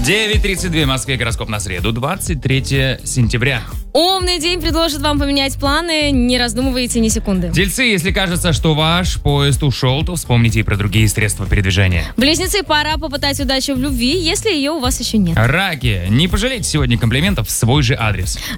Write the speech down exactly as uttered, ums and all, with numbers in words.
девять тридцать два в Москве, гороскоп на среду, двадцать третье сентября. Умный день предложит вам поменять планы, не раздумывайте ни секунды. Тельцы, если кажется, что ваш поезд ушел, то вспомните и про другие средства передвижения. Близнецы, пора попытать удачу в любви, если ее у вас еще нет. Раки, не пожалейте сегодня комплиментов в свой же адрес.